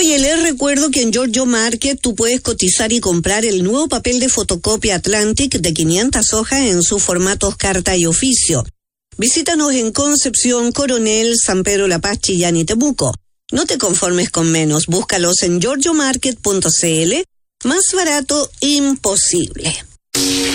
Oye, les recuerdo que en Giorgio Market tú puedes cotizar y comprar el nuevo papel de fotocopia Atlantic de 500 hojas en sus formatos carta y oficio. Visítanos en Concepción, Coronel, San Pedro La Paz, Chillán y Temuco. No te conformes con menos, búscalos en giorgiomarket.cl. Más barato, imposible.